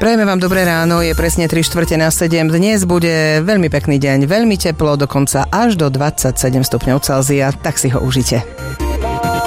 Prejme vám dobré ráno, je presne 6:45. Dnes bude veľmi pekný deň, veľmi teplo, dokonca až do 27 stupňov Celzia, tak si ho užite.